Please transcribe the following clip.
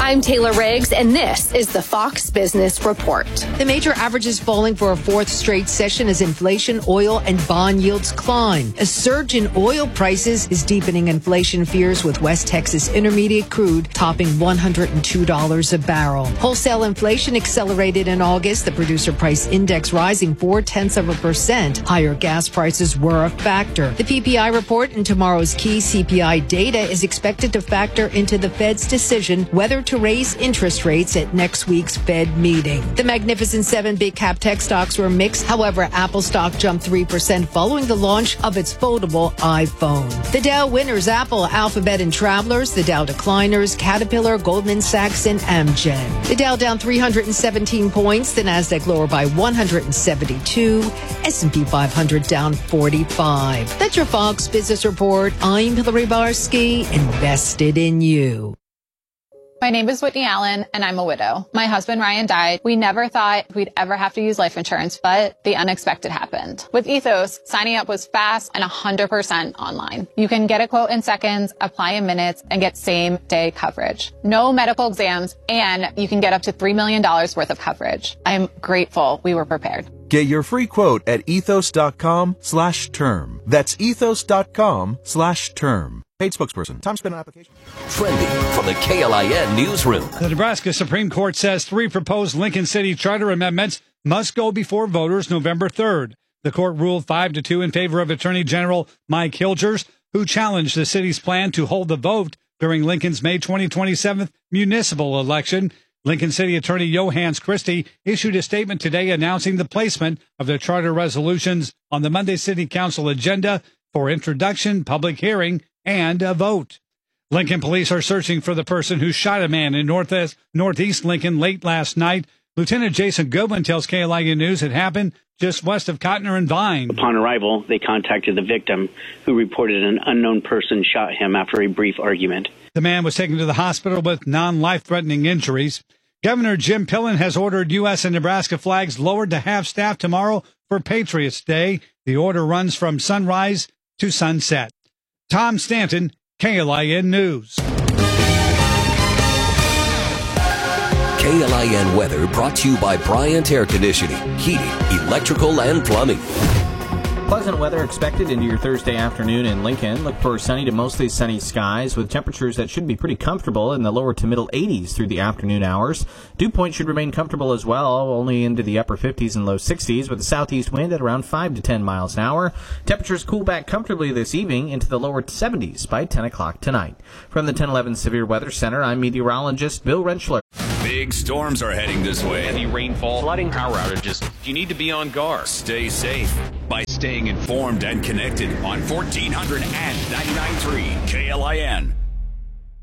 I'm Taylor Riggs, and this is the Fox Business Report. The major averages falling for a fourth straight session as inflation, oil, and bond yields climb. A surge in oil prices is deepening inflation fears, with West Texas Intermediate crude topping $102 a barrel. Wholesale inflation accelerated in August, the producer price index rising 0.4%. Higher gas prices were a factor. The PPI report and tomorrow's key CPI data is expected to factor into the Fed's decision whether to raise interest rates at next week's Fed meeting. The Magnificent Seven big cap tech stocks were mixed. However, Apple stock jumped 3% following the launch of its foldable iPhone. The Dow winners: Apple, Alphabet, and Travelers. The Dow decliners: Caterpillar, Goldman Sachs, and Amgen. The Dow down 317 points. The Nasdaq lower by 172. S&P 500 down 45. That's your Fox Business Report. I'm Hillary Barsky, invested in you. My name is Whitney Allen, and I'm a widow. My husband, Ryan, died. We never thought we'd ever have to use life insurance, but the unexpected happened. With Ethos, signing up was fast and 100% online. You can get a quote in seconds, apply in minutes, and get same-day coverage. No medical exams, and you can get up to $3 million worth of coverage. I'm grateful we were prepared. Get your free quote at ethos.com/term. That's ethos.com/term. Paid spokesperson. Time spent on application. Trending from the KLIN newsroom. The Nebraska Supreme Court says 3 proposed Lincoln City charter amendments must go before voters November 3rd. The court ruled 5-2 in favor of Attorney General Mike Hilgers, who challenged the city's plan to hold the vote during Lincoln's May 2027 municipal election. Lincoln City Attorney Johans Christie issued a statement today announcing the placement of the charter resolutions on the Monday City Council agenda for introduction, public hearing, and a vote. Lincoln police are searching for the person who shot a man in northeast Lincoln late last night. Lieutenant Jason Goodwin tells KLIN News it happened just west of Cotner and Vine. Upon arrival, they contacted the victim, who reported an unknown person shot him after a brief argument. The man was taken to the hospital with non-life-threatening injuries. Governor Jim Pillen has ordered U.S. and Nebraska flags lowered to half-staff tomorrow for Patriots Day. The order runs from sunrise to sunset. Tom Stanton, KLIN News. KLIN weather brought to you by Bryant Air Conditioning, Heating, Electrical, and Plumbing. Pleasant weather expected into your Thursday afternoon in Lincoln. Look for sunny to mostly sunny skies with temperatures that should be pretty comfortable in the lower to middle 80s through the afternoon hours. Dew point should remain comfortable as well, only into the upper 50s and low 60s with a southeast wind at around 5 to 10 miles an hour. Temperatures cool back comfortably this evening into the lower 70s by 10 o'clock tonight. From the 1011 Severe Weather Center, I'm meteorologist Bill Rentschler. Big storms are heading this way. Heavy rainfall, flooding, power outages. You need to be on guard. Stay safe by staying informed and connected on 1400 and 99.3 KLIN.